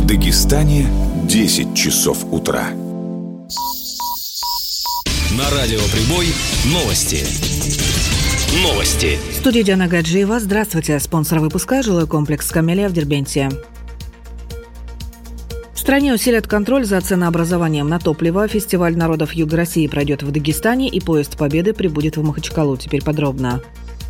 Дагестане 10 часов утра. На радио «Прибой» новости. В студии Диана Гаджиева. Здравствуйте. Спонсор выпуска – жилой комплекс «Камелия» в Дербенте. В стране усилят контроль за ценообразованием на топливо. Фестиваль народов Юга России пройдет в Дагестане, и поезд Победы прибудет в Махачкалу. Теперь подробно.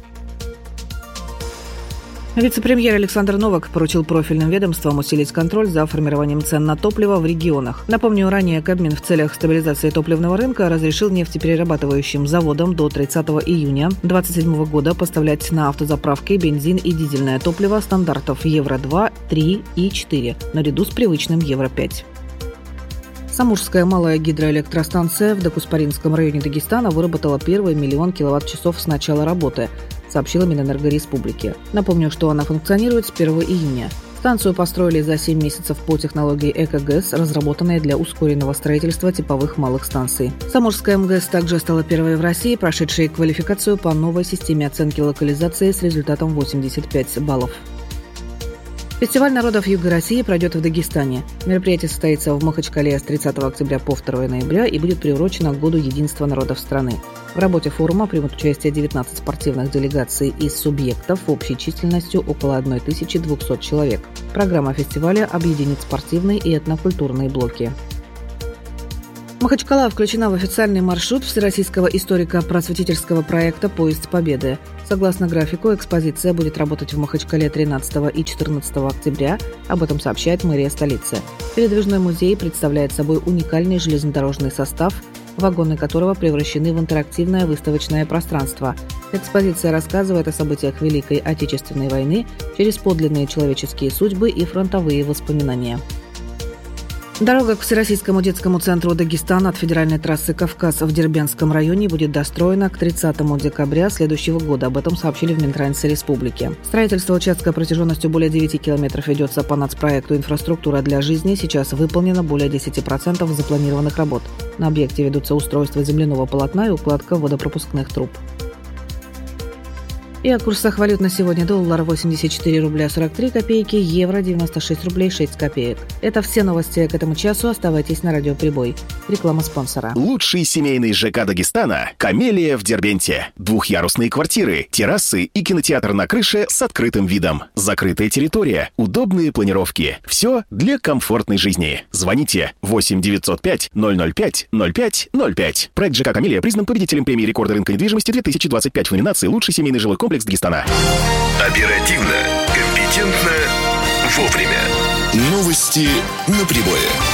Вице-премьер Александр Новак поручил профильным ведомствам усилить контроль за формированием цен на топливо в регионах. Напомню, ранее Кабмин в целях стабилизации топливного рынка разрешил нефтеперерабатывающим заводам до 30 июня 2027 года поставлять на автозаправки бензин и дизельное топливо стандартов Евро-2, 3 и 4, наряду с привычным Евро-5. Самурская малая гидроэлектростанция в Докуспаринском районе Дагестана выработала первый 1 миллион киловатт-часов с начала работы, сообщила Минэнерго Республики. Напомню, что она функционирует с 1 июня. Станцию построили за 7 месяцев по технологии ЭКОГЭС, разработанной для ускоренного строительства типовых малых станций. Самурская МГЭС также стала первой в России, прошедшей квалификацию по новой системе оценки локализации с результатом 85 баллов. Фестиваль народов Юга России пройдет в Дагестане. Мероприятие состоится в Махачкале с 30 октября по 2 ноября и будет приурочено к Году единства народов страны. В работе форума примут участие 19 спортивных делегаций из субъектов общей численностью около 1200 человек. Программа фестиваля объединит спортивные и этнокультурные блоки. Махачкала включена в официальный маршрут Всероссийского историко-просветительского проекта «Поезд Победы». Согласно графику, экспозиция будет работать в Махачкале 13 и 14 октября. Об этом сообщает мэрия столицы. Передвижной музей представляет собой уникальный железнодорожный состав, вагоны которого превращены в интерактивное выставочное пространство. Экспозиция рассказывает о событиях Великой Отечественной войны через подлинные человеческие судьбы и фронтовые воспоминания. Дорога к Всероссийскому детскому центру Дагестана от федеральной трассы «Кавказ» в Дербентском районе будет достроена к 30 декабря следующего года. Об этом сообщили в Минтрансе Республики. Строительство участка протяженностью более 9 километров ведется по нацпроекту «Инфраструктура для жизни». Сейчас выполнено более 10% запланированных работ. На объекте ведутся устройство земляного полотна и укладка водопропускных труб. И о курсах валют на сегодня: доллар 84 рубля 43 копейки, евро 96 рублей 6 копеек. Это все новости к этому часу. Оставайтесь на радио «Прибой». Реклама спонсора. Лучший семейный ЖК Дагестана «Камелия» в Дербенте. Двухъярусные квартиры, террасы и кинотеатр на крыше с открытым видом. Закрытая территория, удобные планировки. Все для комфортной жизни. Звоните 8 905 005 05 05. Проект ЖК «Камелия» признан победителем премии рекорда рынка недвижимости 2025 в номинации «Лучший семейный жилой комплекс Дагестана». Оперативно, компетентно, вовремя. Новости на Прибое.